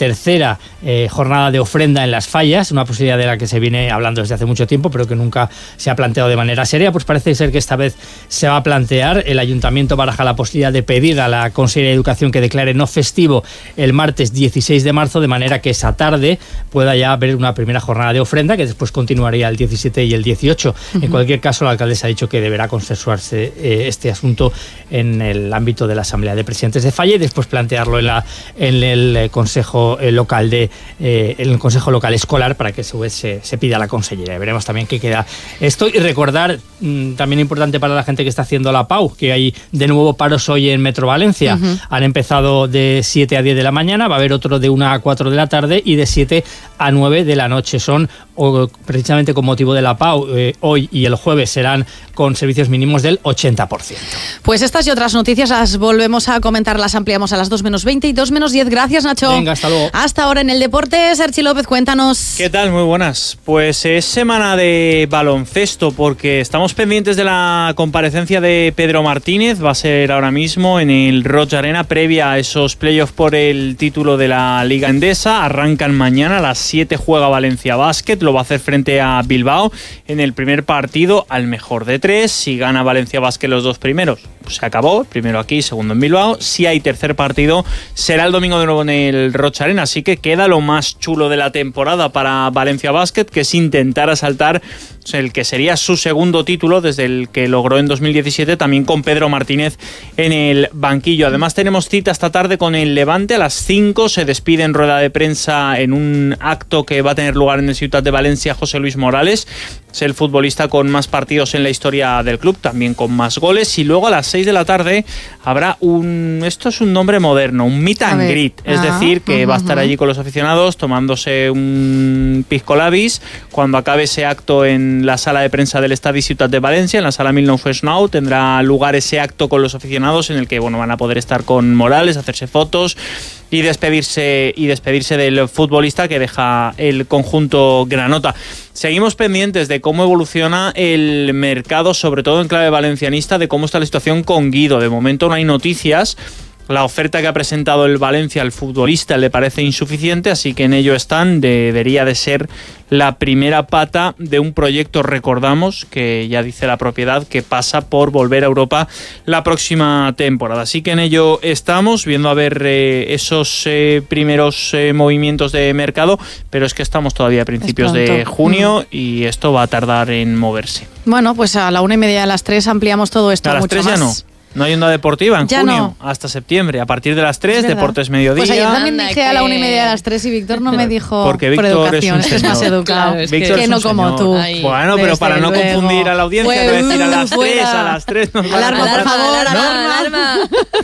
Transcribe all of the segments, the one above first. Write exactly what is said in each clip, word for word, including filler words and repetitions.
tercera eh, jornada de ofrenda en Las Fallas, una posibilidad de la que se viene hablando desde hace mucho tiempo, pero que nunca se ha planteado de manera seria. Pues parece ser que esta vez se va a plantear. El Ayuntamiento baraja la posibilidad de pedir a la Consellería de Educación que declare no festivo el martes dieciséis de marzo, de manera que esa tarde pueda ya haber una primera jornada de ofrenda, que después continuaría el diecisiete y el dieciocho. Uh-huh. En cualquier caso, la alcaldesa ha dicho que deberá consensuarse eh, este asunto en el ámbito de la Asamblea de Presidentes de Falla y después plantearlo en, la, en el Consejo Local de eh, en el Consejo Local Escolar para que a su vez se, se pida a la Consellería. Veremos también qué queda esto y recordar, mmm, también importante para la gente que está haciendo la P A U, que hay de nuevo paros hoy en Metro Valencia. Uh-huh. Han empezado de siete a diez de la mañana, va a haber otro de una a cuatro de la tarde y de siete a nueve de la noche. Son o, precisamente con motivo de la P A U, eh, hoy y el jueves serán con servicios mínimos del ochenta por ciento. Pues estas y otras noticias las volvemos a comentar, las ampliamos a las dos menos veinte y dos menos diez. Gracias, Nacho. Venga, hasta luego. Hasta ahora en el deporte, Sergi López, cuéntanos. ¿Qué tal? Muy buenas. Pues es semana de baloncesto porque estamos pendientes de la comparecencia de Pedro Martínez. Va a ser ahora mismo en el Roig Arena previa a esos playoffs por el título de la Liga Endesa. Arrancan mañana, a las siete juega Valencia Basket, lo va a hacer frente a Bilbao en el primer partido al mejor de tres. Si gana Valencia Basket los dos primeros, pues se acabó, primero aquí, segundo en Bilbao. Si hay tercer partido, será el domingo de nuevo en el Roig Arena, así que queda lo más chulo de la temporada para Valencia Basket, que es intentar asaltar el que sería su segundo título desde el que logró en dos mil diecisiete, también con Pedro Martínez en el banquillo. Además tenemos cita esta tarde con el Levante a las cinco, se despide en rueda de prensa en un acto que va a tener lugar en el Ciutat de Valencia José Luis Morales, es el futbolista con más partidos en la historia del club, también con más goles, y luego a las seis de la tarde habrá un, esto es un nombre moderno, un meet and greet, es ah, decir, que uh-huh. va a estar allí con los aficionados tomándose un pisco labis cuando acabe ese acto en la sala de prensa del Estadi Ciutat de Valencia, en la sala mil nou fes nou, tendrá lugar ese acto con los aficionados en el que bueno, van a poder estar con Morales, hacerse fotos y despedirse y despedirse del futbolista que deja el conjunto granota. Seguimos pendientes de cómo evoluciona el mercado, sobre todo en clave valencianista, de cómo está la situación con Guido. De momento no hay noticias. La oferta que ha presentado el Valencia al futbolista le parece insuficiente, así que en ello están. Debería de ser la primera pata de un proyecto, recordamos, que ya dice la propiedad, que pasa por volver a Europa la próxima temporada. Así que en ello estamos, viendo a ver eh, esos eh, primeros eh, movimientos de mercado, pero es que estamos todavía a principios de junio mm. y esto va a tardar en moverse. Bueno, pues a la una y media, a las tres ampliamos todo esto. A las mucho tres más. ya no. No hay onda deportiva en ya junio, no. hasta septiembre. A partir de las tres, Deportes Mediodía. Pues ayer también dije a la una y media a las tres y Víctor no me dijo porque Víctor por educación, es, un es más educado. Claro, es que, que no como tú. Ay, bueno, pero para no luego. confundir a la audiencia, te voy a decir a las fuera. tres, a las tres nos van a alarma, por favor, alarma, alarma.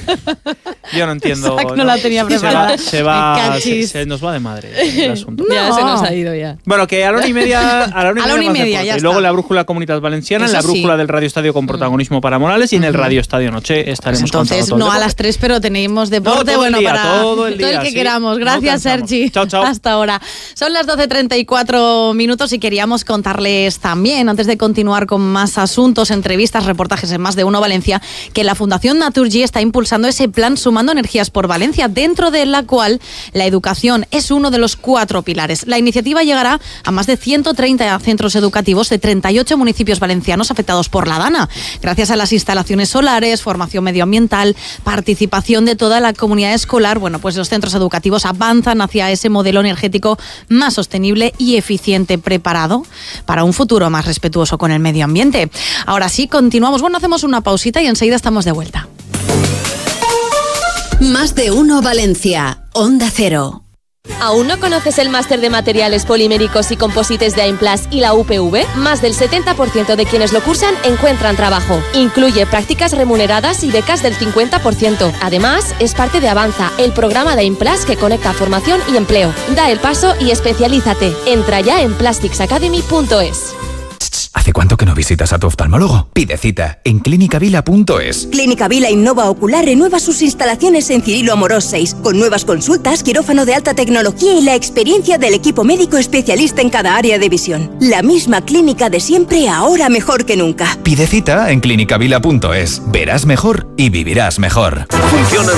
Yo no entiendo. Exacto, no la tenía preparada. Se va, se, va se, se nos va de madre el asunto. No. Ya se nos ha ido ya. Bueno, que a la una y media, a la una y media, a la una y media ya y luego la brújula Comunitat Valenciana, Eso en la brújula sí. del Radio Estadio con protagonismo para Morales y en el Radio Estadio Noche estaremos pues entonces no a las tres, pero tenemos deporte, no, bueno, el día, para todo el, día, todo el que sí. queramos. Gracias, no Sergi. Chao, chao. Hasta ahora. Son las doce treinta y cuatro minutos y queríamos contarles también, antes de continuar con más asuntos, entrevistas, reportajes en Más de Uno Valencia, que la Fundación Naturgy está impulsando ese plan Sumando Energías por Valencia, dentro de la cual la educación es uno de los cuatro pilares. La iniciativa llegará a más de ciento treinta centros educativos de treinta y ocho municipios valencianos afectados por la DANA, gracias a las instalaciones solares, formación medioambiental, participación de toda la comunidad escolar. Bueno, pues los centros educativos avanzan hacia ese modelo energético más sostenible y eficiente, preparado para un futuro más respetuoso con el medio ambiente. Ahora sí, continuamos. Bueno, hacemos una pausita y enseguida estamos de vuelta. Más de Uno Valencia, Onda Cero. ¿Aún no conoces el máster de materiales poliméricos y composites de AIMPLAS y la U P V? Más del setenta por ciento de quienes lo cursan encuentran trabajo. Incluye prácticas remuneradas y becas del cincuenta por ciento. Además, es parte de Avanza, el programa de AIMPLAS que conecta formación y empleo. Da el paso y especialízate. Entra ya en plastics academy punto es. ¿Hace cuánto que no visitas a tu oftalmólogo? Pide cita en clínica vila punto es. Clínica Vila Innova Ocular renueva sus instalaciones en Cirilo Amorós seis, con nuevas consultas, quirófano de alta tecnología y la experiencia del equipo médico especialista en cada área de visión. La misma clínica de siempre, ahora mejor que nunca. Pide cita en clínica vila punto es. Verás mejor y vivirás mejor. Funcionan